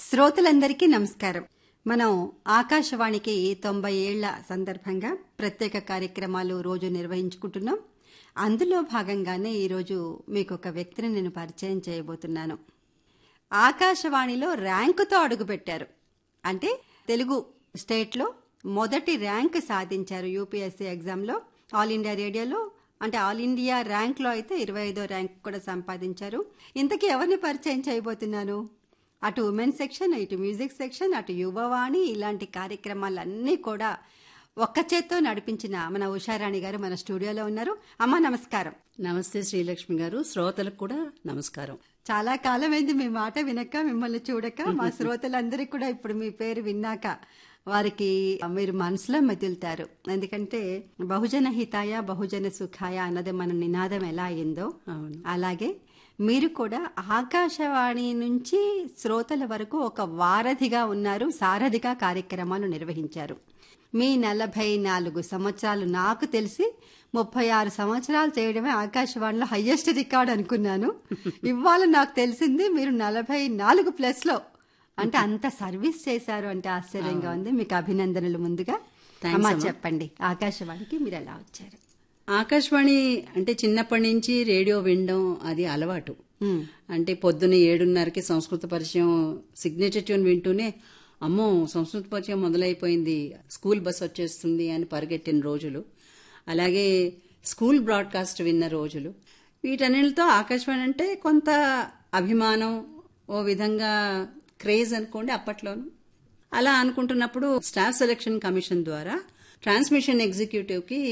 శ్రోతలందరికీ నమస్కారం. మనం ఆకాశవాణికి 90 ఏళ్ల సందర్భంగా ప్రత్యేక కార్యక్రమాలు రోజు నిర్వహించుకుంటున్నాం. అందులో భాగంగానే ఈరోజు మీకు ఒక వ్యక్తిని నేను పరిచయం చేయబోతున్నాను. ఆకాశవాణిలో ర్యాంకుతో అడుగుపెట్టారు. అంటే తెలుగు స్టేట్లో మొదటి ర్యాంక్ సాధించారు యూపీఎస్సీ ఎగ్జామ్లో. ఆల్ ఇండియా రేడియోలో అంటే ఆల్ ఇండియా ర్యాంక్లో అయితే 25వ ర్యాంక్ కూడా సంపాదించారు. ఇంతకీ ఎవరిని పరిచయం చేయబోతున్నాను? అటు ఉమెన్ సెక్షన్, ఇటు మ్యూజిక్ సెక్షన్, అటు యువవాణి, ఇలాంటి కార్యక్రమాలన్నీ కూడా ఒక్క చేత్తో నడిపించిన మన ఉషారాణి గారు మన స్టూడియోలో ఉన్నారు. అమ్మ నమస్కారం. నమస్తే శ్రీలక్ష్మి గారు. శ్రోతలకు కూడా నమస్కారం. చాలా కాలమైంది మీ మాట వినక, మిమ్మల్ని చూడక. మా శ్రోతలందరికీ కూడా ఇప్పుడు మీ పేరు విన్నాక వారికి మీరు మనసులో మెదులుతారు. ఎందుకంటే బహుజన హితాయ బహుజన సుఖాయ అన్నది మన నినాదం ఎలా అయిందో అలాగే మీరు కూడా ఆకాశవాణి నుంచి శ్రోతల వరకు ఒక వారధిగా ఉన్నారు, సారథిగా కార్యక్రమాలు నిర్వహించారు. మీ 44 సంవత్సరాలు, నాకు తెలిసి 36 సంవత్సరాలు చేయడమే ఆకాశవాణిలో హైయెస్ట్ రికార్డ్ అనుకున్నాను. ఇవాళ నాకు తెలిసింది మీరు 44+లో. అంటే అంత సర్వీస్ చేశారు అంటే ఆశ్చర్యంగా ఉంది. మీకు అభినందనలు ముందుగా. అమ్మా చెప్పండి, ఆకాశవాణికి మీరు ఎలా వచ్చారు? ఆకాశవాణి అంటే చిన్నప్పటి నుంచి రేడియో వినడం అది అలవాటు. అంటే పొద్దున్న 7:30కి సంస్కృత పరిచయం సిగ్నేచర్ ట్యూన్ వింటూనే అమ్మో సంస్కృత పరిచయం మొదలైపోయింది, స్కూల్ బస్ వచ్చేస్తుంది అని పరిగెట్టిన రోజులు, అలాగే స్కూల్ బ్రాడ్కాస్ట్ విన్న రోజులు. వీటన్నిటితో ఆకాశవాణి అంటే కొంత అభిమానం, ఓ విధంగా క్రేజ్ అనుకోండి అప్పట్లోను. అలా అనుకుంటున్నప్పుడు స్టాఫ్ సెలక్షన్ కమిషన్ ద్వారా ట్రాన్స్మిషన్ ఎగ్జిక్యూటివ్ కి